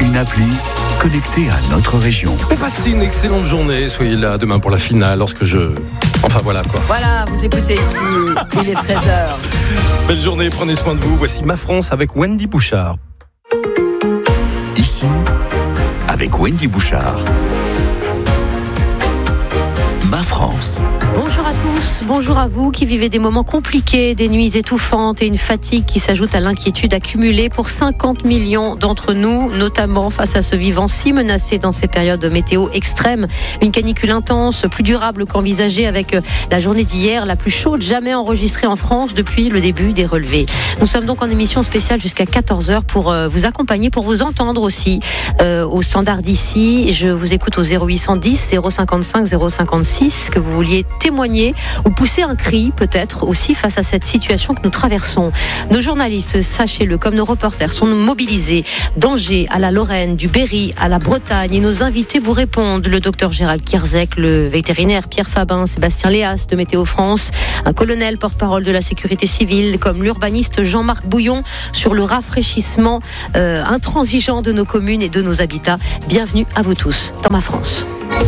une appli connectée à notre région. Passez une excellente journée. Soyez là demain pour la finale Enfin voilà quoi. Voilà, vous écoutez ici, il est 13h. Belle journée, prenez soin de vous. Voici Ma France avec Wendy Bouchard. Ici, avec Wendy Bouchard. Ma France. Bonjour à tous, bonjour à vous qui vivez des moments compliqués, des nuits étouffantes et une fatigue qui s'ajoute à l'inquiétude accumulée pour 50 millions d'entre nous, notamment face à ce vivant si menacé dans ces périodes météo extrêmes. Une canicule intense, plus durable qu'envisagée avec la journée d'hier, la plus chaude jamais enregistrée en France depuis le début des relevés. Nous sommes donc en émission spéciale jusqu'à 14h pour vous accompagner, pour vous entendre aussi au standard d'ici. Je vous écoute au 0810 055 056, que vous vouliez témoigner ou pousser un cri peut-être aussi face à cette situation que nous traversons. Nos journalistes, sachez-le, comme nos reporters, sont mobilisés d'Angers à la Lorraine, du Berry à la Bretagne, et nos invités vous répondent. Le docteur Gérald Kierzek, le vétérinaire Pierre Fabin, Sébastien Léas de Météo France, un colonel porte-parole de la sécurité civile, comme l'urbaniste Jean-Marc Bouillon sur le rafraîchissement intransigeant de nos communes et de nos habitats. Bienvenue à vous tous dans Ma France.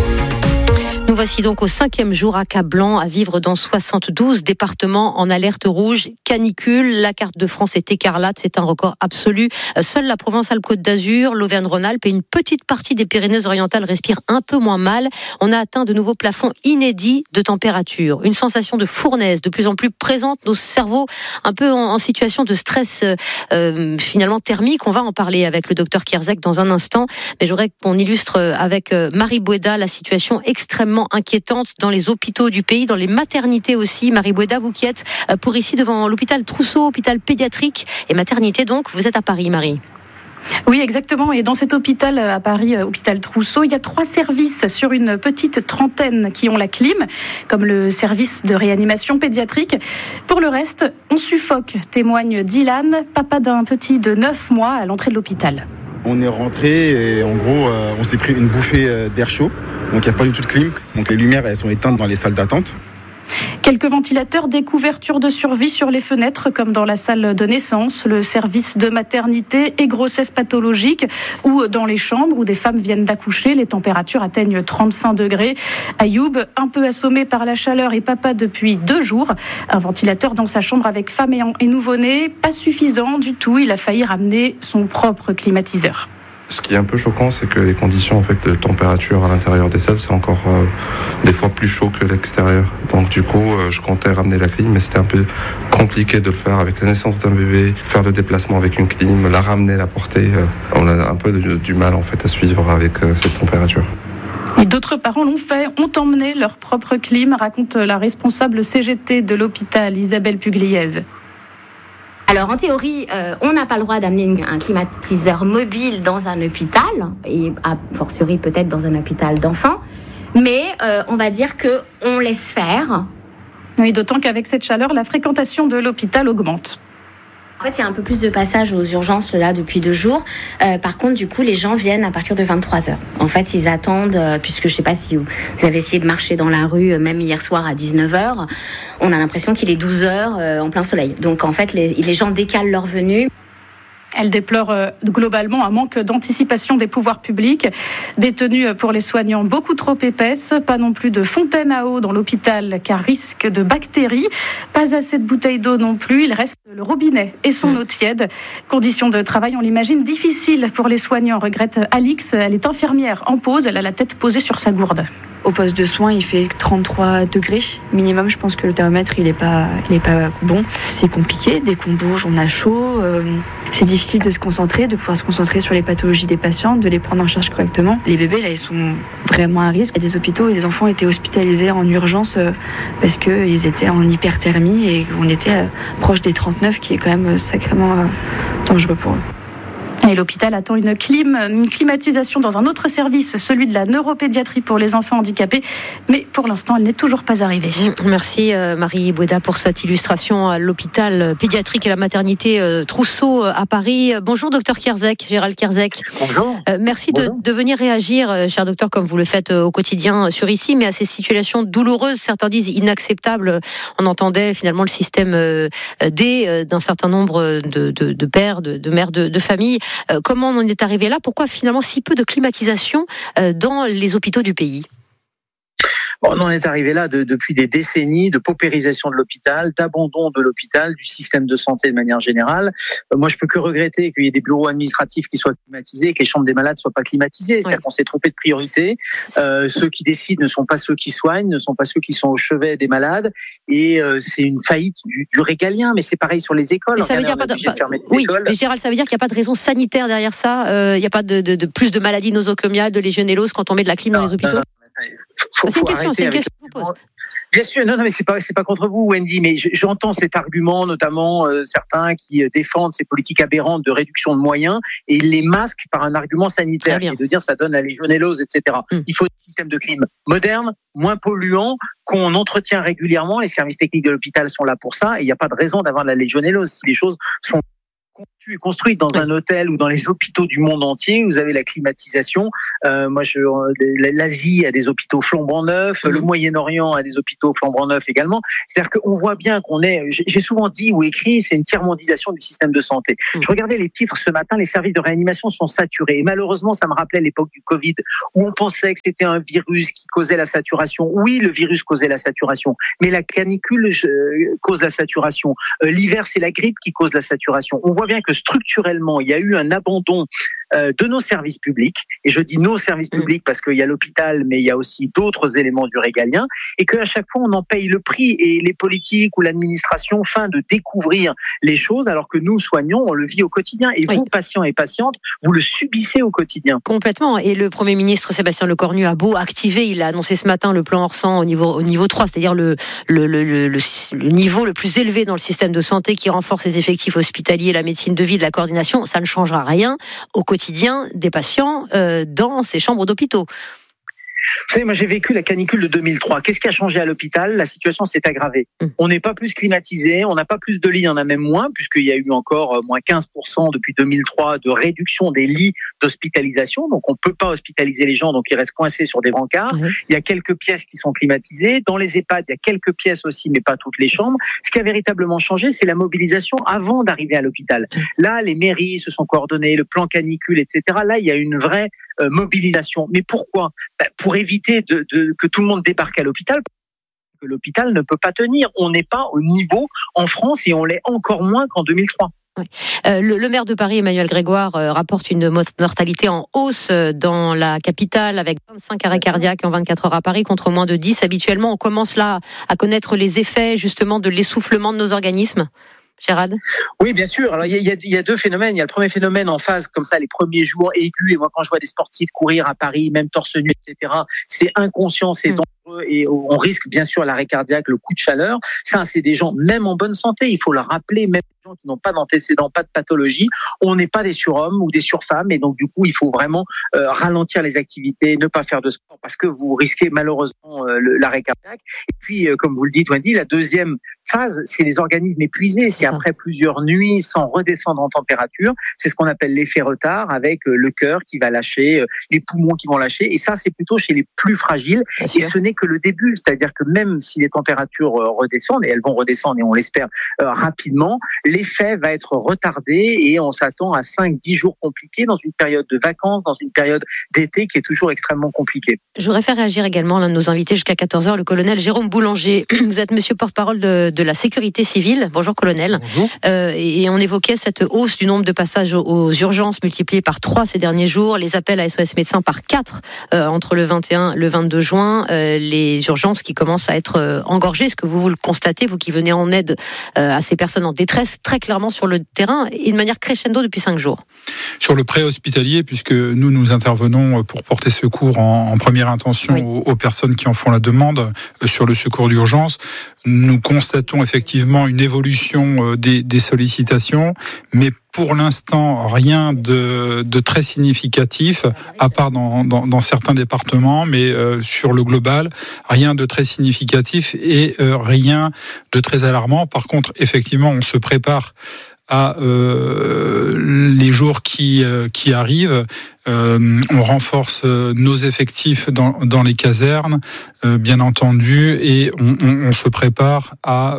Nous voici donc au 5e jour accablant à vivre dans 72 départements en alerte rouge, canicule. La carte de France est écarlate, c'est un record absolu. Seule la Provence-Alpes-Côte d'Azur, l'Auvergne-Rhône-Alpes et une petite partie des Pyrénées-Orientales respirent un peu moins mal. On a atteint de nouveaux plafonds inédits de température. Une sensation de fournaise de plus en plus présente, nos cerveaux un peu en situation de stress finalement thermique. On va en parler avec le docteur Kierzek dans un instant, mais j'aurais qu'on illustre avec Marie Boueda la situation extrêmement inquiétante dans les hôpitaux du pays, dans les maternités aussi. Marie Boueda, vous qui êtes pour ici devant l'hôpital Trousseau, hôpital pédiatrique et maternité donc, vous êtes à Paris, Marie. Oui, exactement. Et dans cet hôpital à Paris, hôpital Trousseau, il y a 3 services sur une petite trentaine qui ont la clim, comme le service de réanimation pédiatrique. Pour le reste, on suffoque, témoigne Dylan, papa d'un petit de 9 mois à l'entrée de l'hôpital. On est rentré et en gros, on s'est pris une bouffée d'air chaud. Donc il n'y a pas du tout de clim. Donc les lumières, elles sont éteintes dans les salles d'attente. Quelques ventilateurs, des couvertures de survie sur les fenêtres, comme dans la salle de naissance, le service de maternité et grossesse pathologique, ou dans les chambres où des femmes viennent d'accoucher. Les températures atteignent 35 degrés. Ayoub, un peu assommé par la chaleur et papa depuis 2 jours. Un ventilateur dans sa chambre avec femme et nouveau-né, pas suffisant du tout. Il a failli ramener son propre climatiseur. Ce qui est un peu choquant, c'est que les conditions de température à l'intérieur des salles, c'est encore des fois plus chaud que l'extérieur. Donc du coup, je comptais ramener la clim, mais c'était un peu compliqué de le faire avec la naissance d'un bébé, faire le déplacement avec une clim, la ramener, la porter. On a un peu du mal à suivre avec cette température. Et d'autres parents l'ont fait, ont emmené leur propre clim, raconte la responsable CGT de l'hôpital, Isabelle Pugliese. Alors en théorie, on n'a pas le droit d'amener un climatiseur mobile dans un hôpital, et a fortiori peut-être dans un hôpital d'enfants, mais on va dire qu'on laisse faire. Oui, d'autant qu'avec cette chaleur, la fréquentation de l'hôpital augmente. En fait, il y a un peu plus de passages aux urgences là depuis 2 jours. Par contre, du coup, les gens viennent à partir de 23h. En fait, ils attendent, puisque je ne sais pas si vous avez essayé de marcher dans la rue, même hier soir à 19h, on a l'impression qu'il est 12h en plein soleil. Donc, en fait, les gens décalent leur venue. Elle déplore globalement un manque d'anticipation des pouvoirs publics, des tenues pour les soignants beaucoup trop épaisses, pas non plus de fontaine à eau dans l'hôpital car risque de bactéries, pas assez de bouteilles d'eau non plus, il reste le robinet et son eau tiède. Conditions de travail, on l'imagine, difficiles pour les soignants, regrette Alix, elle est infirmière en pause, elle a la tête posée sur sa gourde. Au poste de soins, il fait 33 degrés minimum. Je pense que le thermomètre, il est pas bon. C'est compliqué. Dès qu'on bouge, on a chaud. C'est difficile de se concentrer, de pouvoir se concentrer sur les pathologies des patients, de les prendre en charge correctement. Les bébés, là, ils sont vraiment à risque. Il y a des hôpitaux où des enfants étaient hospitalisés en urgence parce qu'ils étaient en hyperthermie et qu'on était proche des 39, qui est quand même sacrément dangereux pour eux. Et l'hôpital attend une climatisation dans un autre service, celui de la neuropédiatrie pour les enfants handicapés. Mais pour l'instant, elle n'est toujours pas arrivée. Merci Marie Boueda pour cette illustration à l'hôpital pédiatrique et la maternité Trousseau à Paris. Bonjour docteur Kierzek, Gérald Kierzek. Bonjour. Merci Bonjour. De venir réagir, cher docteur, comme vous le faites au quotidien sur ici, mais à ces situations douloureuses, certains disent inacceptables. On entendait finalement le système D d'un certain nombre de pères, de mères de famille. Comment on en est arrivé là ? Pourquoi finalement si peu de climatisation dans les hôpitaux du pays ? On en est arrivé là depuis des décennies de paupérisation de l'hôpital, d'abandon de l'hôpital, du système de santé de manière générale. Moi, je peux que regretter qu'il y ait des bureaux administratifs qui soient climatisés et que les chambres des malades soient pas climatisées. C'est-à-dire qu'on s'est trompé de priorité. Ceux qui décident ne sont pas ceux qui soignent, ne sont pas ceux qui sont au chevet des malades. Et c'est une faillite du régalien. Mais c'est pareil sur les écoles. Mais ça veut dire mais Gérald, ça veut dire qu'il n'y a pas de raison sanitaire derrière ça. Il n'y a pas de plus de maladies nosocomiales, de légionellose quand on met de la clim dans les hôpitaux. C'est une question que je vous pose. Bien sûr, non, mais c'est pas contre vous, Wendy, mais j'entends cet argument, notamment certains qui défendent ces politiques aberrantes de réduction de moyens et ils les masquent par un argument sanitaire, qui est de dire ça donne la légionellose, etc. Il faut un système de clim moderne, moins polluant, qu'on entretient régulièrement. Les services techniques de l'hôpital sont là pour ça et il n'y a pas de raison d'avoir de la légionellose si les choses sont conçues et construites dans un hôtel ou dans les hôpitaux du monde entier. Vous avez la climatisation. L'Asie a des hôpitaux flambant neufs, le Moyen-Orient a des hôpitaux flambant neufs également. C'est-à-dire qu'on voit bien qu'on est, j'ai souvent dit ou écrit, c'est une tiers-mondisation du système de santé. Je regardais les titres ce matin, les services de réanimation sont saturés. Et malheureusement, ça me rappelait l'époque du Covid, où on pensait que c'était un virus qui causait la saturation. Oui, le virus causait la saturation, mais la canicule cause la saturation. L'hiver, c'est la grippe qui cause la saturation. On voit bien que structurellement, il y a eu un abandon de nos services publics, et je dis nos services publics parce qu'il y a l'hôpital, mais il y a aussi d'autres éléments du régalien, et qu'à chaque fois on en paye le prix, et les politiques ou l'administration feignent de découvrir les choses, alors que nous, soignants, on le vit au quotidien, et vous, patients et patientes, vous le subissez au quotidien. Complètement, et le Premier ministre Sébastien Lecornu a beau activer, il a annoncé ce matin le plan Orsan au niveau 3, c'est-à-dire le niveau le plus élevé dans le système de santé qui renforce les effectifs hospitaliers, la médecine de ville, la coordination, ça ne changera rien au quotidien des patients dans ces chambres d'hôpitaux. Vous savez, moi j'ai vécu la canicule de 2003. Qu'est-ce qui a changé à l'hôpital ? La situation s'est aggravée. On n'est pas plus climatisé, on n'a pas plus de lits, on en a même moins, puisqu'il y a eu encore moins 15% depuis 2003 de réduction des lits d'hospitalisation. Donc on ne peut pas hospitaliser les gens, donc ils restent coincés sur des brancards. Il y a quelques pièces qui sont climatisées. Dans les EHPAD, il y a quelques pièces aussi, mais pas toutes les chambres. Ce qui a véritablement changé, c'est la mobilisation avant d'arriver à l'hôpital. Là, les mairies se sont coordonnées, le plan canicule, etc. Là, il y a une vraie mobilisation. Mais pourquoi ? Pour éviter que tout le monde débarque à l'hôpital, que l'hôpital ne peut pas tenir. On n'est pas au niveau en France et on l'est encore moins qu'en 2003. Oui. Le maire de Paris, Emmanuel Grégoire, rapporte une mortalité en hausse dans la capitale avec 25 arrêts cardiaques en 24 heures à Paris contre moins de 10 habituellement. On commence là à connaître les effets justement de l'essoufflement de nos organismes. Gérald ? Oui, bien sûr. Alors, il y a deux phénomènes. Il y a le premier phénomène en phase comme ça, les premiers jours aigus. Et moi, quand je vois des sportifs courir à Paris, même torse nu, etc., c'est inconscient, c'est dangereux et on risque bien sûr l'arrêt cardiaque, le coup de chaleur. Ça, c'est des gens même en bonne santé. Il faut le rappeler, même des gens qui n'ont pas d'antécédents, pas de pathologie. On n'est pas des surhommes ou des surfemmes. Et donc, du coup, il faut vraiment ralentir les activités, ne pas faire de sport parce que vous risquez malheureusement l'arrêt cardiaque. Et puis, comme vous le dites, Wendy, la deuxième phase, c'est les organismes épuisés. C'est après plusieurs nuits sans redescendre en température. C'est ce qu'on appelle l'effet retard avec le cœur qui va lâcher, les poumons qui vont lâcher. Et ça, c'est plutôt chez les plus fragiles. Et ce n'est que le début. C'est-à-dire que même si les températures redescendent, et elles vont redescendre et on l'espère rapidement, l'effet va être retardé et on s'attend à 5-10 jours compliqués dans une période de vacances, dans une période d'été qui est toujours extrêmement compliquée. Je voudrais faire réagir également l'un de nos invités jusqu'à 14h, le colonel Jérôme Boulanger. Vous êtes monsieur porte-parole de la sécurité civile. Bonjour colonel. Bonjour. Et on évoquait cette hausse du nombre de passages aux urgences multipliés par 3 ces derniers jours, les appels à SOS médecins par 4 entre le 21 et le 22 juin, les urgences qui commencent à être engorgées. Est-ce que vous le constatez, vous qui venez en aide à ces personnes en détresse très clairement sur le terrain et de manière crescendo depuis 5 jours ? Sur le pré-hospitalier, puisque nous intervenons pour porter secours en première intention aux personnes qui en font la demande sur le secours d'urgence, nous constatons effectivement une évolution des sollicitations, mais pour l'instant, rien de très significatif, à part dans certains départements, mais sur le global, rien de très significatif et rien de très alarmant. Par contre, effectivement, on se prépare à les jours qui arrivent. On renforce nos effectifs dans les casernes, bien entendu, et on se prépare à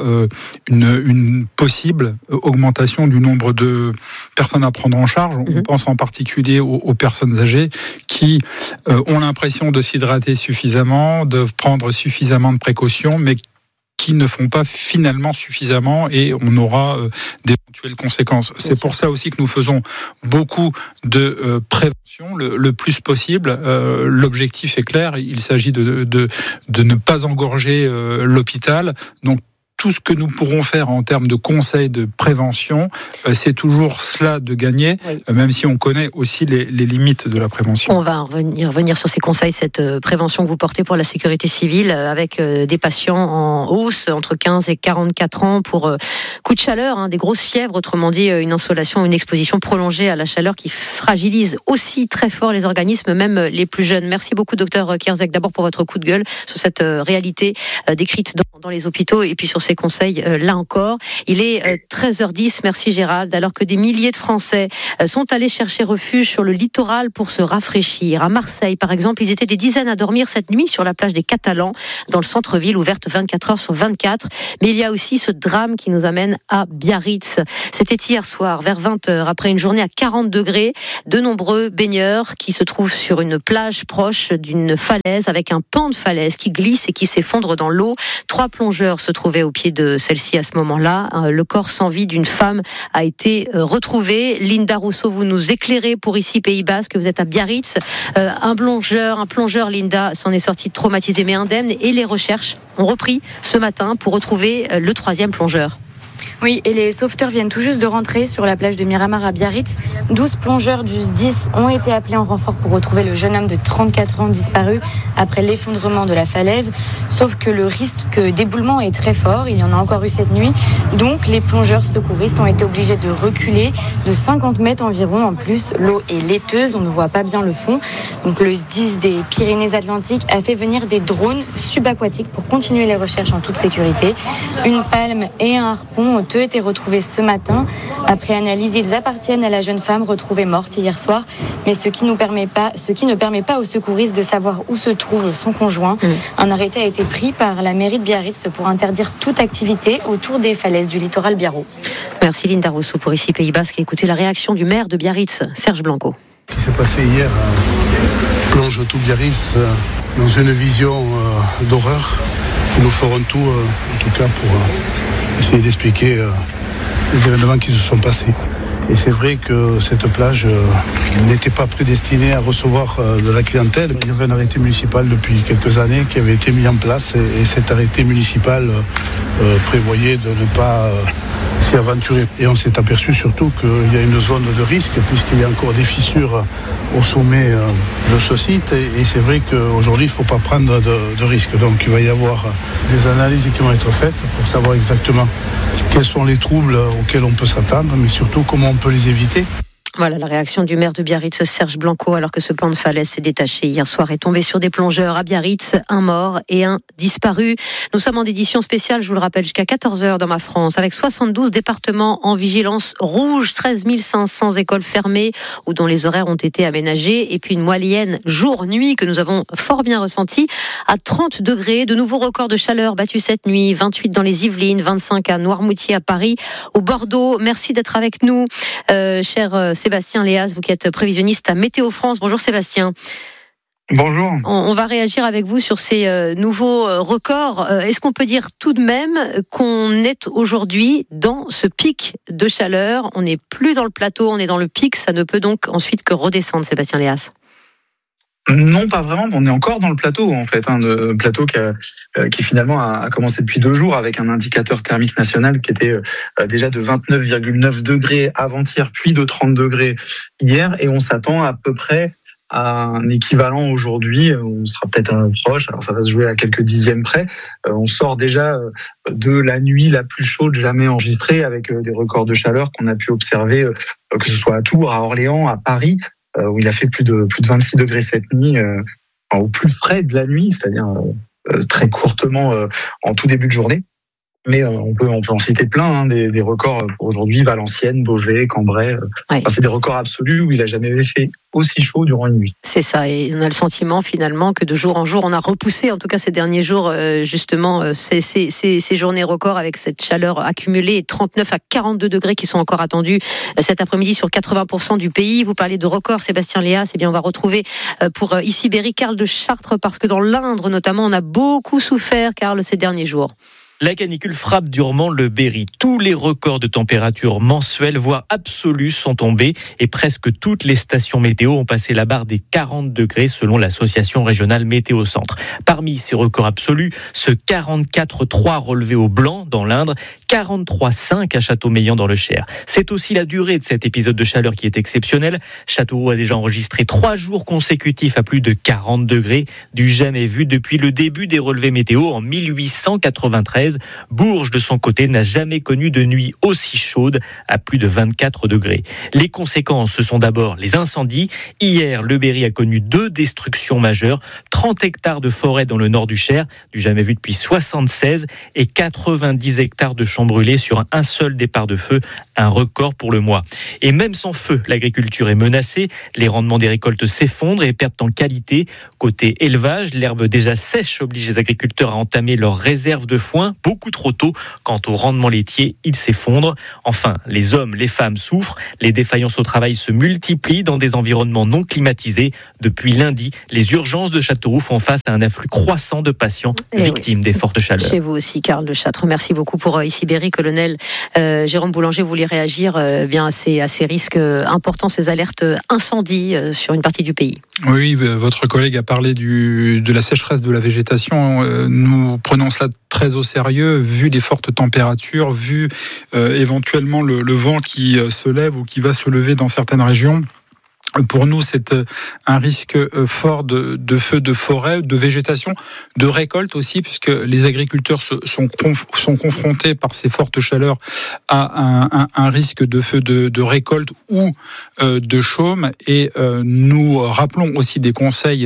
une possible augmentation du nombre de personnes à prendre en charge. On pense en particulier aux personnes âgées qui ont l'impression de s'hydrater suffisamment, de prendre suffisamment de précautions, mais qui ne font pas finalement suffisamment, et on aura d'éventuelles conséquences. C'est pour ça aussi que nous faisons beaucoup de prévention le plus possible. L'objectif est clair, il s'agit de ne pas engorger l'hôpital. Donc tout ce que nous pourrons faire en termes de conseils de prévention, c'est toujours cela de gagner, même si on connaît aussi les limites de la prévention. On va revenir sur ces conseils, cette prévention que vous portez pour la sécurité civile, avec des patients en hausse entre 15 et 44 ans pour coup de chaleur, des grosses fièvres, autrement dit une insolation, une exposition prolongée à la chaleur qui fragilise aussi très fort les organismes, même les plus jeunes. Merci beaucoup, docteur Kierzek, d'abord pour votre coup de gueule sur cette réalité décrite dans les hôpitaux, et puis sur ces conseils là encore. Il est 13h10, merci Gérald, alors que des milliers de Français sont allés chercher refuge sur le littoral pour se rafraîchir. À Marseille, par exemple, ils étaient des dizaines à dormir cette nuit sur la plage des Catalans, dans le centre-ville, ouverte 24 heures sur 24. Mais il y a aussi ce drame qui nous amène à Biarritz. C'était hier soir, vers 20h, après une journée à 40 degrés, de nombreux baigneurs qui se trouvent sur une plage proche d'une falaise, avec un pan de falaise qui glisse et qui s'effondre dans l'eau. 3 plongeurs se trouvaient au pied de celle-ci à ce moment-là. Le corps sans vie d'une femme a été retrouvé. Linda Rousseau, vous nous éclairez pour ici Pays Basque. Vous êtes à Biarritz. Un plongeur, Linda, s'en est sorti traumatisé mais indemne, et les recherches ont repris ce matin pour retrouver le 3e plongeur. Oui, et les sauveteurs viennent tout juste de rentrer sur la plage de Miramar à Biarritz. 12 plongeurs du SDIS ont été appelés en renfort pour retrouver le jeune homme de 34 ans disparu après l'effondrement de la falaise. Sauf que le risque d'éboulement est très fort, il y en a encore eu cette nuit. Donc les plongeurs secouristes ont été obligés de reculer de 50 mètres environ. En plus, l'eau est laiteuse, on ne voit pas bien le fond. Donc le SDIS des Pyrénées-Atlantiques a fait venir des drones subaquatiques pour continuer les recherches en toute sécurité. Une palme et un harpon ont été retrouvés ce matin. Après analyse, ils appartiennent à la jeune femme retrouvée morte hier soir, mais ce qui ne permet pas aux secouristes de savoir où se trouve son conjoint. Un arrêté a été pris par la mairie de Biarritz pour interdire toute activité autour des falaises du littoral biarro. Merci Linda Rousseau pour ici Pays Basque. Écoutez la réaction du maire de Biarritz, Serge Blanco. Ce qui s'est passé hier plonge tout Biarritz dans une vision d'horreur. Nous ferons tout, en tout cas, pour essayer d'expliquer les événements qui se sont passés. Et c'est vrai que cette plage n'était pas prédestinée à recevoir de la clientèle. Il y avait un arrêté municipal depuis quelques années qui avait été mis en place, et cet arrêté municipal prévoyait de ne pas s'y aventurer. Et on s'est aperçu surtout qu'il y a une zone de risque, puisqu'il y a encore des fissures au sommet de ce site. Et c'est vrai qu'aujourd'hui, il ne faut pas prendre de risques. Donc il va y avoir des analyses qui vont être faites pour savoir exactement quels sont les troubles auxquels on peut s'attendre, mais surtout comment on peut les éviter. Voilà la réaction du maire de Biarritz, Serge Blanco, alors que ce pan de falaise s'est détaché hier soir et tombé sur des plongeurs à Biarritz, un mort et un disparu. Nous sommes en édition spéciale, je vous le rappelle, jusqu'à 14h dans ma France, avec 72 départements en vigilance rouge, 13 500 écoles fermées ou dont les horaires ont été aménagés, et puis une moyenne jour-nuit que nous avons fort bien ressentie à 30 degrés. De nouveaux records de chaleur battus cette nuit, 28 dans les Yvelines, 25 à Noirmoutier, à Paris, au Bordeaux. Merci d'être avec nous, cher Sébastien Léas, vous qui êtes prévisionniste à Météo France. Bonjour Sébastien. Bonjour. On va réagir avec vous sur ces nouveaux records. Est-ce qu'on peut dire tout de même qu'on est aujourd'hui dans ce pic de chaleur ? On n'est plus dans le plateau, on est dans le pic. Ça ne peut donc ensuite que redescendre, Sébastien Léas. Non, pas vraiment. On est encore dans le plateau, en fait. Le plateau qui finalement a commencé depuis 2 jours avec un indicateur thermique national qui était déjà de 29,9 degrés avant-hier, puis de 30 degrés hier. Et on s'attend à peu près à un équivalent aujourd'hui. On sera peut-être proche. Alors ça va se jouer à quelques dixièmes près. On sort déjà de la nuit la plus chaude jamais enregistrée, avec des records de chaleur qu'on a pu observer, que ce soit à Tours, à Orléans, à Paris, où il a fait plus de 26 degrés cette nuit, au plus frais de la nuit, c'est-à-dire très courtement en tout début de journée. Mais on peut en citer plein, des records pour aujourd'hui, Valenciennes, Beauvais, Cambrai. C'est des records absolus où il n'a jamais fait aussi chaud durant une nuit. C'est ça, et on a le sentiment finalement que de jour en jour, on a repoussé, en tout cas ces derniers jours, justement, ces journées records avec cette chaleur accumulée, et 39 à 42 degrés qui sont encore attendus cet après-midi sur 80% du pays. Vous parlez de records, Sébastien Léas, eh bien on va retrouver pour ici Berry, Karl de Chartres, parce que dans l'Indre notamment, on a beaucoup souffert, Karl, ces derniers jours. La canicule frappe durement le Berry. Tous les records de température mensuels, voire absolus, sont tombés et presque toutes les stations météo ont passé la barre des 40 degrés selon l'association régionale Météo Centre. Parmi ces records absolus, ce 44,3 relevé au Blanc dans l'Indre, 43,5 à Châteaumeillan dans le Cher. C'est aussi la durée de cet épisode de chaleur qui est exceptionnel. Châteauroux a déjà enregistré 3 jours consécutifs à plus de 40 degrés, du jamais vu depuis le début des relevés météo en 1893. Bourges, de son côté, n'a jamais connu de nuit aussi chaude à plus de 24 degrés. Les conséquences, ce sont d'abord les incendies. Hier, le Berry a connu 2 destructions majeures, 30 hectares de forêt dans le nord du Cher, du jamais vu depuis 76, et 90 hectares de champs brûlés sur un seul départ de feu, un record pour le mois. Et même sans feu, l'agriculture est menacée, les rendements des récoltes s'effondrent et perdent en qualité. Côté élevage, l'herbe déjà sèche oblige les agriculteurs à entamer leurs réserves de foin, beaucoup trop tôt. Quant au rendement laitier, il s'effondre. Enfin, les hommes, les femmes souffrent. Les défaillances au travail se multiplient dans des environnements non climatisés. Depuis lundi, les urgences de Châteauroux font face à un afflux croissant de patients victimes des fortes chaleurs. Chez vous aussi, Karl de Chartres. Merci beaucoup pour ici Berry. Colonel Jérôme Boulanger, vous voulez réagir bien à ces risques importants, ces alertes incendies sur une partie du pays? Oui, votre collègue a parlé de la sécheresse de la végétation. Nous prenons cela très au sérieux, vu les fortes températures, vu éventuellement le vent qui se lève ou qui va se lever dans certaines régions. Pour nous, c'est un risque fort de feux de forêt, de végétation, de récolte aussi, puisque les agriculteurs sont confrontés par ces fortes chaleurs à un risque de feu de récolte ou de chaume. Et nous rappelons aussi des conseils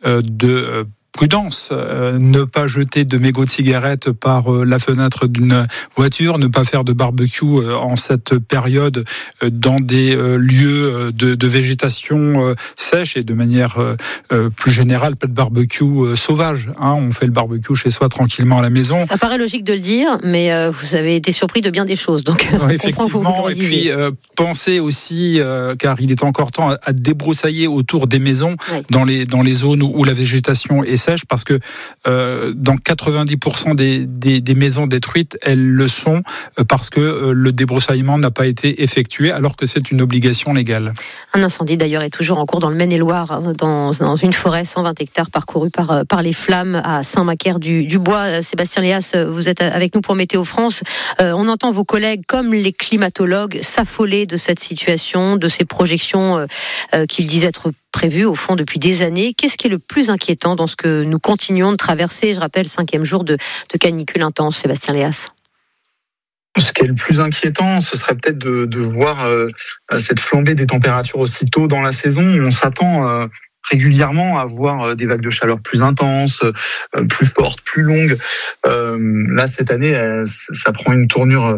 de prudence, ne pas jeter de mégots de cigarettes par la fenêtre d'une voiture, ne pas faire de barbecue en cette période dans des lieux de végétation sèche, et de manière plus générale, pas de barbecue sauvage. On fait le barbecue chez soi tranquillement à la maison. Ça paraît logique de le dire, mais vous avez été surpris de bien des choses. Donc, effectivement, et puis pensez aussi, car il est encore temps, à débroussailler autour des maisons, dans les zones où la végétation est sèche, parce que dans 90% des maisons détruites, elles le sont parce que le débroussaillement n'a pas été effectué, alors que c'est une obligation légale. Un incendie d'ailleurs est toujours en cours dans le Maine-et-Loire, dans une forêt, 120 hectares parcourus par les flammes à Saint-Macaire-du-Bois. Sébastien Léas, vous êtes avec nous pour Météo France. On entend vos collègues, comme les climatologues, s'affoler de cette situation, de ces projections qu'ils disent être prévues au fond depuis des années. Qu'est-ce qui est le plus inquiétant dans ce que nous continuons de traverser? Je rappelle, 5e jour de canicule intense, Sébastien Léas. Ce qui est le plus inquiétant, ce serait peut-être de voir cette flambée des températures aussi tôt dans la saison. On s'attend régulièrement à voir des vagues de chaleur plus intenses, plus fortes, plus longues. Là, cette année, ça prend une tournure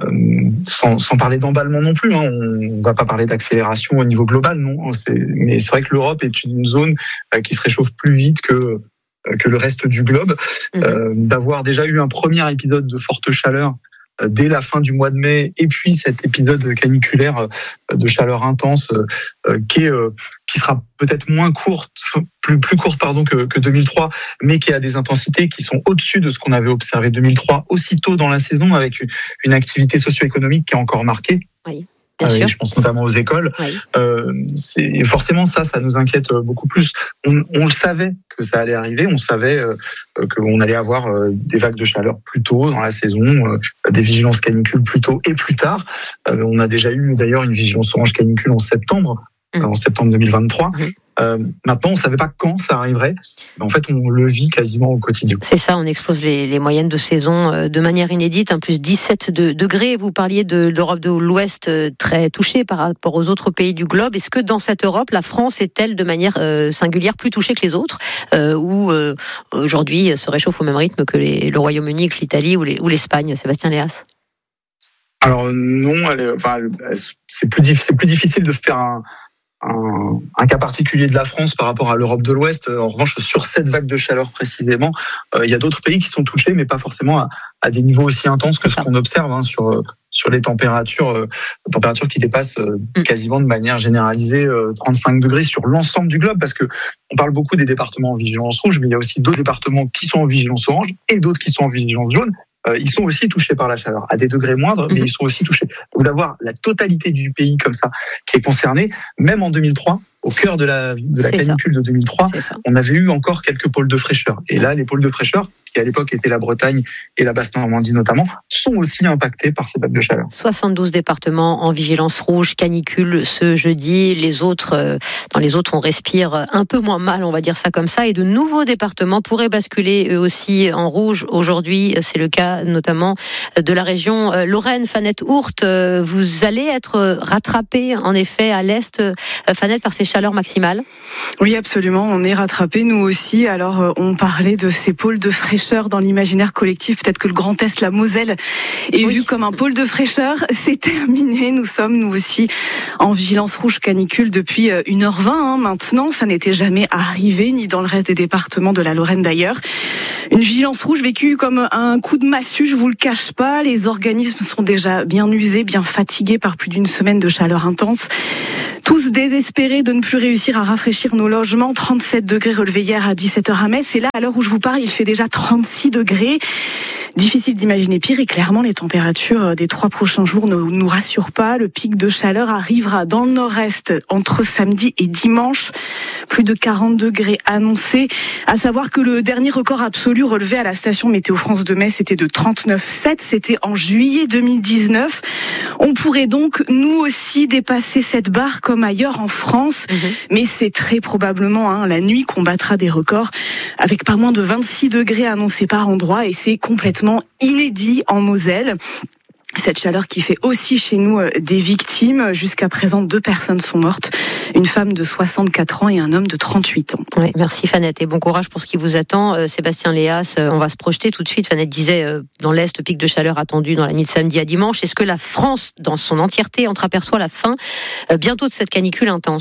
sans parler d'emballement non plus. On ne va pas parler d'accélération au niveau global, non. Mais c'est vrai que l'Europe est une zone qui se réchauffe plus vite que le reste du globe. D'avoir déjà eu un premier épisode de forte chaleur dès la fin du mois de mai, et puis cet épisode caniculaire de chaleur intense qui sera peut-être moins courte, plus courte que 2003, mais qui a des intensités qui sont au-dessus de ce qu'on avait observé 2003, aussitôt dans la saison, avec une activité socio-économique qui est encore marquée. Oui. Bien sûr. Je pense notamment aux écoles. Oui. Forcément, ça nous inquiète beaucoup plus. On le savait que ça allait arriver. On savait qu'on allait avoir des vagues de chaleur plus tôt dans la saison, des vigilances canicules plus tôt et plus tard. On a déjà eu d'ailleurs une vigilance orange canicule en septembre 2023. Maintenant, on savait pas quand ça arriverait. Mais en fait, on le vit quasiment au quotidien. C'est ça, on explose les moyennes de saison de manière inédite, plus 17 degrés. Vous parliez de l'Europe de l'Ouest très touchée par rapport aux autres pays du globe. Est-ce que dans cette Europe, la France est-elle de manière singulière plus touchée que les autres, ou aujourd'hui se réchauffe au même rythme que le Royaume-Uni, que l'Italie ou l'Espagne? Sébastien Léas. Alors non, c'est plus difficile de faire un cas particulier de la France par rapport à l'Europe de l'Ouest. En revanche, sur cette vague de chaleur précisément, il y a d'autres pays qui sont touchés, mais pas forcément à des niveaux aussi intenses que ce qu'on observe sur les températures qui dépassent quasiment de manière généralisée 35 degrés sur l'ensemble du globe, parce que on parle beaucoup des départements en vigilance rouge, mais il y a aussi d'autres départements qui sont en vigilance orange et d'autres qui sont en vigilance jaune. Ils sont aussi touchés par la chaleur, à des degrés moindres, mais ils sont aussi touchés. Donc d'avoir la totalité du pays comme ça, qui est concerné, même en 2003, au cœur de la canicule de 2003, on avait eu encore quelques pôles de fraîcheur. Et là, les pôles de fraîcheur, qui à l'époque étaient la Bretagne et la Basse-Normandie notamment, sont aussi impactés par ces vagues de chaleur. 72 départements en vigilance rouge, canicule ce jeudi. Dans les autres, on respire un peu moins mal, on va dire ça comme ça. Et de nouveaux départements pourraient basculer eux aussi en rouge aujourd'hui. C'est le cas notamment de la région Lorraine. Fanette Hourt, vous allez être rattrapé en effet à l'est, Fanette, par ces chaleurs maximales? Oui, absolument. On est rattrapé nous aussi. Alors, on parlait de ces pôles de fraîcheur dans l'imaginaire collectif. Peut-être que le Grand Est, la Moselle, est vu comme un pôle de fraîcheur. C'est terminé. Nous sommes, nous aussi, en vigilance rouge canicule depuis 1h20. Maintenant, ça n'était jamais arrivé, ni dans le reste des départements de la Lorraine d'ailleurs. Une vigilance rouge vécue comme un coup de massue, je vous le cache pas. Les organismes sont déjà bien usés, bien fatigués par plus d'une semaine de chaleur intense. Tous désespérés de ne plus réussir à rafraîchir nos logements. 37 degrés relevés hier à 17h à Metz. Et là, à l'heure où je vous parle, il fait déjà 36 degrés. Difficile d'imaginer pire, et clairement les températures des 3 prochains jours ne nous rassurent pas. Le pic de chaleur arrivera dans le nord-est entre samedi et dimanche. Plus de 40 degrés annoncés. À savoir que le dernier record absolu relevé à la station Météo France de Metz était de 39,7. C'était en juillet 2019. On pourrait donc nous aussi dépasser cette barre comme ailleurs en France. Mais c'est très probablement la nuit qu'on battra des records, avec pas moins de 26 degrés annoncés par endroit, et c'est complètement inédit en Moselle. Cette chaleur qui fait aussi chez nous des victimes. Jusqu'à présent, 2 personnes sont mortes. Une femme de 64 ans et un homme de 38 ans. Oui, merci Fanette, et bon courage pour ce qui vous attend. Sébastien Léas, on va se projeter tout de suite. Fanette disait, dans l'Est, pic de chaleur attendu dans la nuit de samedi à dimanche. Est-ce que la France, dans son entièreté, entreaperçoit la fin bientôt de cette canicule intense ?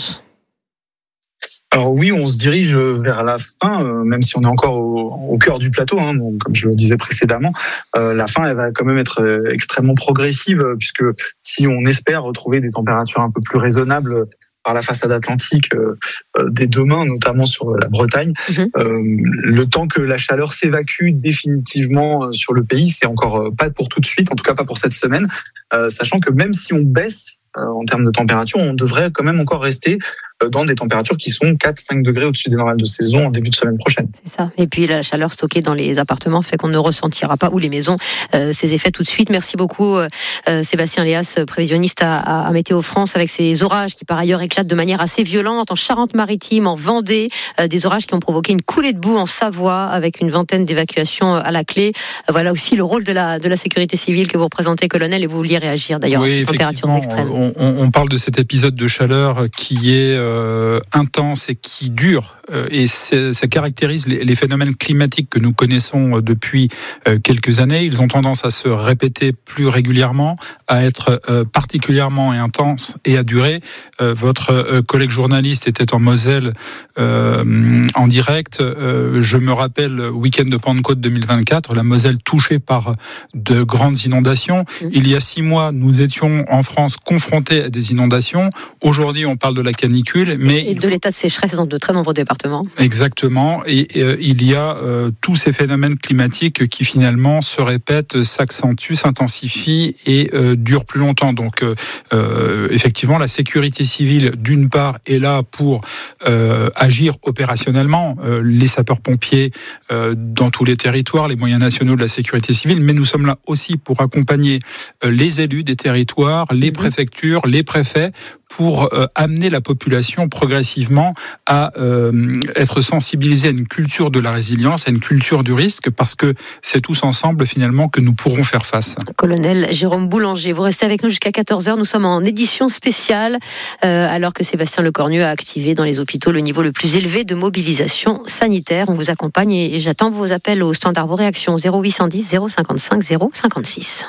Alors oui, on se dirige vers la fin, même si on est encore au cœur du plateau, donc, comme je le disais précédemment, la fin elle va quand même être extrêmement progressive, puisque si on espère retrouver des températures un peu plus raisonnables par la façade atlantique dès demain, notamment sur la Bretagne, le temps que la chaleur s'évacue définitivement sur le pays, c'est encore pas pour tout de suite, en tout cas pas pour cette semaine, sachant que même si on baisse en termes de température, on devrait quand même encore rester dans des températures qui sont 4-5 degrés au-dessus des normales de saison en début de semaine prochaine. C'est ça. Et puis la chaleur stockée dans les appartements fait qu'on ne ressentira pas, ou les maisons, ces effets tout de suite. Merci beaucoup Sébastien Léas, prévisionniste à Météo France, avec ces orages qui par ailleurs éclatent de manière assez violente en Charente-Maritime, en Vendée, des orages qui ont provoqué une coulée de boue en Savoie, avec une vingtaine d'évacuations à la clé. Voilà aussi le rôle de la sécurité civile que vous représentez, colonel, et vous vouliez réagir d'ailleurs à ces températures extrêmes. On parle de cet épisode de chaleur qui est intense et qui dure, et ça caractérise les phénomènes climatiques que nous connaissons depuis quelques années. Ils ont tendance à se répéter plus régulièrement, à être particulièrement intenses et à durer. Votre collègue journaliste était en Moselle en direct. Je me rappelle, week-end de Pentecôte 2024, la Moselle touchée par de grandes inondations. Il y a 6 mois, nous étions en France confrontés à des inondations. Aujourd'hui, on parle de la canicule. Et de l'état de sécheresse dans de très nombreux départements. Exactement. Et il y a tous ces phénomènes climatiques qui finalement se répètent, s'accentuent, s'intensifient et durent plus longtemps. Donc effectivement, la sécurité civile, d'une part, est là pour agir opérationnellement. Les sapeurs-pompiers dans tous les territoires, les moyens nationaux de la sécurité civile, mais nous sommes là aussi pour accompagner les élus des territoires, les préfectures, les préfets, pour amener la population progressivement à être sensibilisée à une culture de la résilience, à une culture du risque, parce que c'est tous ensemble finalement que nous pourrons faire face. Colonel Jérôme Boulanger, vous restez avec nous jusqu'à 14h. Nous sommes en édition spéciale alors que Sébastien Lecornu a activé dans les hôpitaux le niveau le plus élevé de mobilisation sanitaire. On vous accompagne et j'attends vos appels au standard, vos réactions 0810 055 056.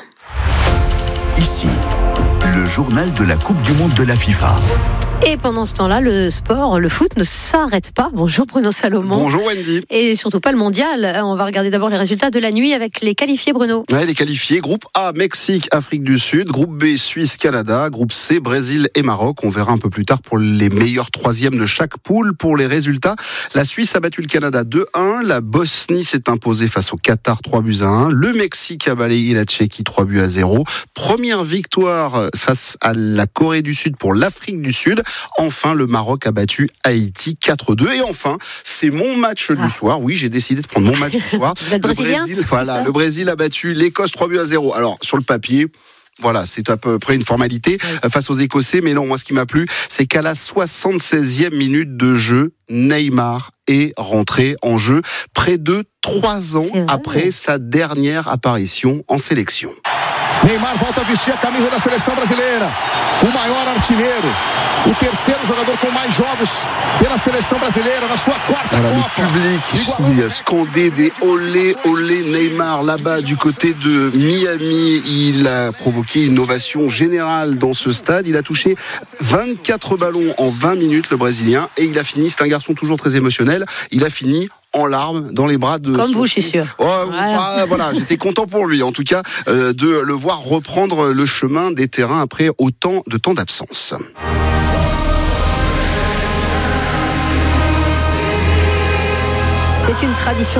Ici, le journal de la Coupe du Monde de la FIFA. Et pendant ce temps-là, le sport, le foot ne s'arrête pas. Bonjour Bruno Salomon. Bonjour Wendy. Et surtout pas le mondial. On va regarder d'abord les résultats de la nuit avec les qualifiés, Bruno. Ouais, les qualifiés. Groupe A, Mexique, Afrique du Sud. Groupe B, Suisse, Canada. Groupe C, Brésil et Maroc. On verra un peu plus tard pour les meilleurs troisièmes de chaque poule. Pour les résultats, la Suisse a battu le Canada 2-1. La Bosnie s'est imposée face au Qatar 3-1. Le Mexique a balayé la Tchéquie 3-0. Première victoire face à la Corée du Sud pour l'Afrique du Sud. Enfin, le Maroc a battu Haïti 4-2. Et enfin, c'est mon match du soir. Oui, j'ai décidé de prendre mon match du soir. Vous êtes brésilien ? Le Brésil a battu l'Écosse 3-0. Alors, sur le papier, voilà, c'est à peu près une formalité face aux Écossais. Mais non, moi, ce qui m'a plu, c'est qu'à la 76e minute de jeu, Neymar est rentré en jeu près de 3 ans après sa dernière apparition en sélection. Neymar volta a vestir a camisa da seleção brasileira. O maior artilheiro. O terceiro jogador com mais jogos pela seleção brasileira na sua quarta Copa. Le public qui scandait des olé olé Neymar là-bas du côté de Miami. Il a provoqué une ovation générale dans ce stade. Il a touché 24 ballons en 20 minutes, le Brésilien, et il a fini, c'est un garçon toujours très émotionnel, il a fini en larmes dans les bras de... Comme vous, je suis sûr. Voilà, j'étais content pour lui, en tout cas, de le voir reprendre le chemin des terrains après autant de temps d'absence. C'est une tradition